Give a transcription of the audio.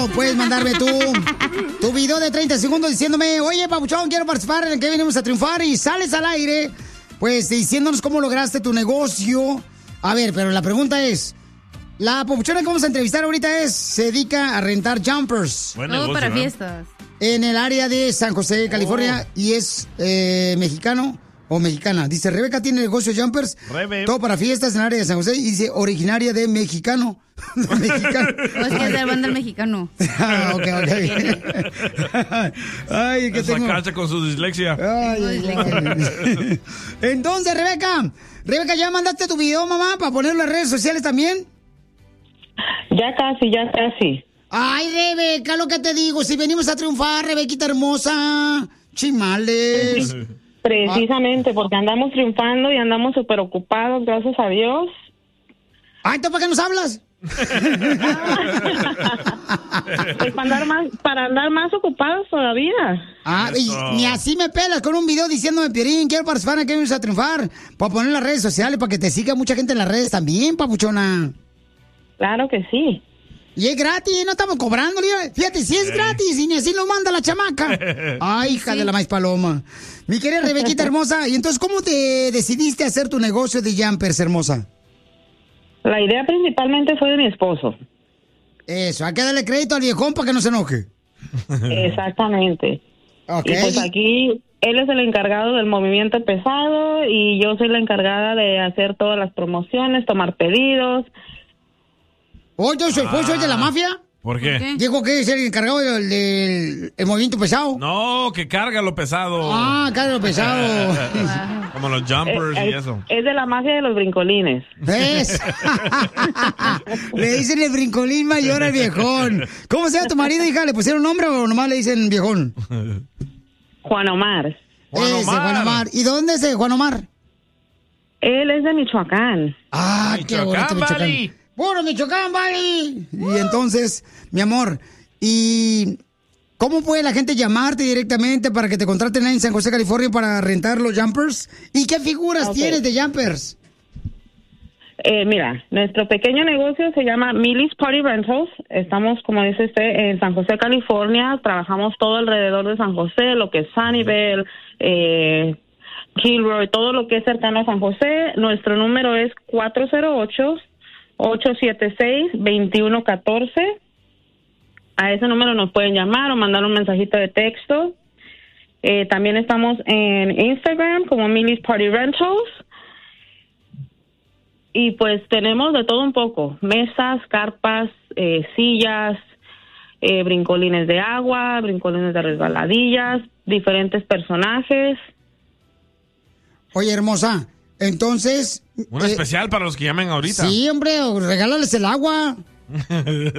puedes mandarme tu video de 30 segundos diciéndome, oye, papuchón, quiero participar en el que venimos a triunfar, y sales al aire, pues, diciéndonos cómo lograste tu negocio. A ver, pero la pregunta es, la papuchona que vamos a entrevistar ahorita se dedica a rentar jumpers. Buen Todo negocio, para ¿eh? fiestas. En el área de San José, California, y es mexicano o mexicana. Dice, Rebeca tiene negocio de jumpers, todo para fiestas en el área de San José, y dice, originaria de mexicano. Mexicano. O es que es de la banda El Mexicano. Ok. Ay, que Esa tengo... cacha con su dislexia. Ay. Entonces, Rebeca, ¿ya mandaste tu video, mamá, para ponerlo en las redes sociales también? Ya casi. Ay, Rebeca, lo que te digo, si venimos a triunfar, Rebequita hermosa, chimales. Precisamente, porque andamos triunfando y andamos súper ocupados, gracias a Dios. Ay, ¿tú para qué nos hablas? Pues para andar más ocupados todavía. Ah, y ni así me pelas con un video diciéndome, Piolín, quiero participar, que venimos a triunfar, para poner en las redes sociales, para que te siga mucha gente en las redes también, papuchona. Claro que sí. Y es gratis, no estamos cobrando, fíjate, si es gratis y ni así lo manda la chamaca. Ay, hija de la maíz paloma. Mi querida Rebequita hermosa, y entonces, ¿cómo te decidiste a hacer tu negocio de jumpers, hermosa? La idea principalmente fue de mi esposo. Eso, hay que darle crédito al viejón para que no se enoje. Exactamente. Okay. Y pues aquí, él es el encargado del movimiento pesado y yo soy la encargada de hacer todas las promociones, tomar pedidos. Oye, ¿su esposo es de la mafia? ¿Por qué? Dijo que es el encargado del movimiento pesado. No, que carga lo pesado. Ah, carga lo pesado. Como los jumpers y eso. Es de la mafia de los brincolines. ¿Ves? Le dicen el brincolín mayor al viejón. ¿Cómo se llama tu marido, hija? ¿Le pusieron nombre o nomás le dicen viejón? Juan Omar. Juan Omar. ¿Y dónde es Juan Omar? Él es de Michoacán. Ah, qué bonito Michoacán. Valley. ¡Puro Michoacán, Valley! Y entonces, mi amor, ¿y cómo puede la gente llamarte directamente para que te contraten ahí en San José, California, para rentar los jumpers? ¿Y qué figuras tienes de jumpers? Mira, nuestro pequeño negocio se llama Millie's Party Rentals. Estamos, como dice usted, en San José, California. Trabajamos todo alrededor de San José, lo que es Sunnyvale, Kilroy, todo lo que es cercano a San José. Nuestro número es 408-876-2114. A ese número nos pueden llamar o mandar un mensajito de texto. También estamos en Instagram como Millie's Party Rentals. Y pues tenemos de todo un poco. Mesas, carpas, sillas, brincolines de agua, brincolines de resbaladillas, diferentes personajes. Oye, hermosa, entonces... Un especial para los que llamen ahorita. Sí, hombre, regálales el agua.